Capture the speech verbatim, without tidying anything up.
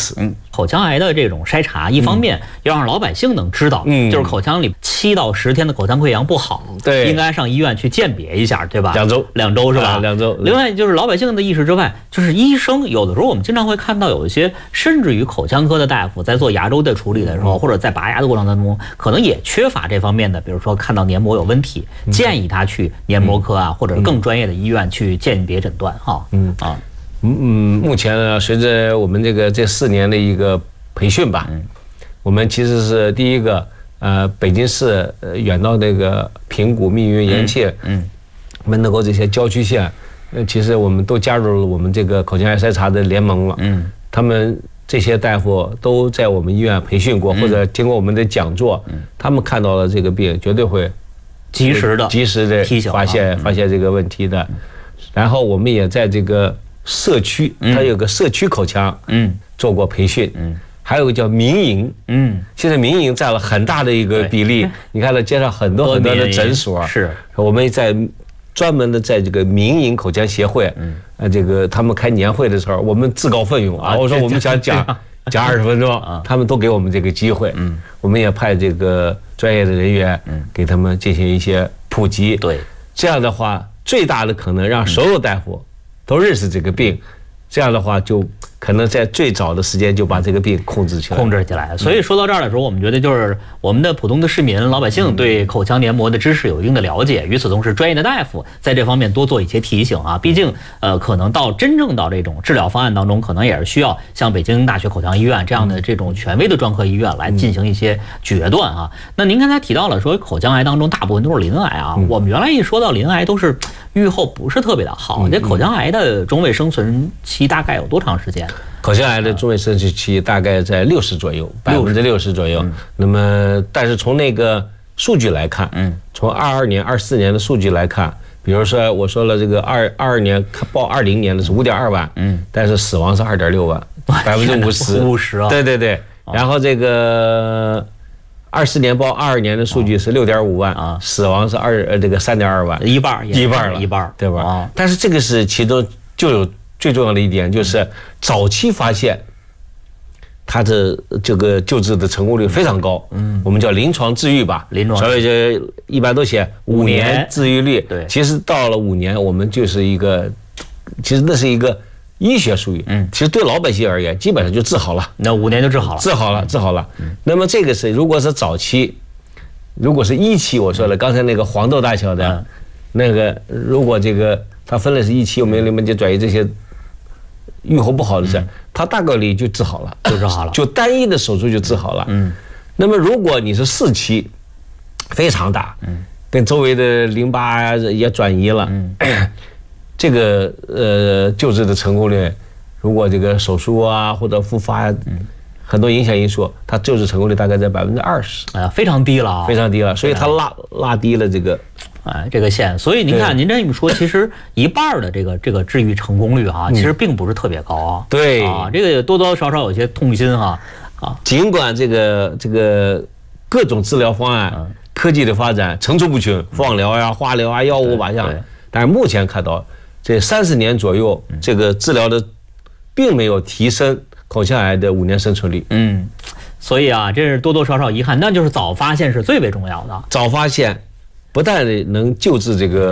此。 嗯，口腔癌的这种筛查，一方面要让老百姓能知道，嗯，就是口腔里七到十天的口腔溃疡不好，对，应该上医院去鉴别一下，对吧？ 两周， 两周是吧？ 啊、两周。 另外就是老百姓的意识之外，就是医生有的时候我们经常会看到有一些甚至于口腔科的大夫在做牙周的处理的时候，嗯、或者在拔牙的过程当中，可能也缺乏这方面的，比如说看到黏膜有问题，嗯、建议他去黏膜科啊，嗯、或者更专业的医院去鉴别诊断哈。嗯啊。 嗯嗯，目前呢，随着我们这个这四年的一个培训吧，嗯、我们其实是第一个，呃，北京市呃远到那个平谷、密云、延庆，嗯，我们能够这些郊区县，呃，其实我们都加入了我们这个口腔癌筛查的联盟了，嗯，他们这些大夫都在我们医院培训过，嗯、或者经过我们的讲座，嗯、他们看到了这个病，绝对会及时的、 及时的发现、嗯、发现这个问题的，然后我们也在这个。社区，它有个社区口腔，嗯，做过培训，嗯，还有个叫民营，嗯，现在民营占了很大的一个比例。你看到街上很多很多的诊所，是，我们在专门的在这个民营口腔协会，嗯，呃，这个他们开年会的时候，我们自告奋勇啊，我说我们想讲讲二十分钟，他们都给我们这个机会，嗯，我们也派这个专业的人员，嗯，给他们进行一些普及，对，这样的话，最大的可能让所有大夫。都认识这个病，这样的话就可能在最早的时间就把这个病控制起来。 控制起来。所以说到这儿的时候，我们觉得就是我们的普通的市民、老百姓对口腔黏膜的知识有一定的了解，与此同时，专业的大夫在这方面多做一些提醒啊。毕竟，呃，可能到真正到这种治疗方案当中，可能也是需要像北京大学口腔医院这样的这种权威的专科医院来进行一些决断啊。那您刚才提到了说，口腔癌当中大部分都是鳞癌啊。我们原来一说到鳞癌都是预后不是特别的好，这口腔癌的中位生存期大概有多长时间？ 口腔癌的中位生存期大概在六十左右，百分之六十左右。嗯、那么，但是从那个数据来看，嗯，从二二年、二四年的数据来看，比如说我说了，这个二二二年报二零年的是五点二万，嗯，但是死亡是二点六万，百分之五十， 五十啊， 对对对。然后这个二四年报二二年的数据是六点五万啊，死亡是二呃这个三点二万， 一半一半了， 一半， 对吧？啊，但是这个是其中就有。最重要的一点就是早期发现，它的这个救治的成功率非常高。嗯，我们叫临床治愈吧，临床，所以就一般都写五年治愈率。对，其实到了五年，我们就是一个，其实那是一个医学术语。嗯，其实对老百姓而言，基本上就治好了。 那五年就治好了， 治好了，治好了。嗯，那么这个是如果是早期，如果是一期，我说了，刚才那个黄豆大小的，那个如果这个它分了是一期，我们里面就转移这些。预后不好的事，它大概率就治好了， 就治好了， 就单一的手术就治好了。嗯，那么如果你是四期，非常大，嗯，跟周围的淋巴也转移了，嗯，这个呃救治的成功率，如果这个手术啊或者复发，嗯，很多影响因素，它救治成功率大概在百分之二十， 哎呀，非常低了啊， 非常低了，所以它拉拉低了这个。 哎，这个线，所以您看，您这么说，其实一半的这个这个治愈成功率啊，其实并不是特别高啊。 对啊，这个多多少少有些痛心哈啊。 尽管这个这个各种治疗方案、嗯、科技的发展层出不穷，放疗呀、化疗啊、药物靶向，但是目前看到这三十年左右，这个治疗的并没有提升口腔癌的五年生存率。 嗯，所以啊，这是多多少少遗憾，那就是早发现是最为重要的。 早发现。不但能救治这个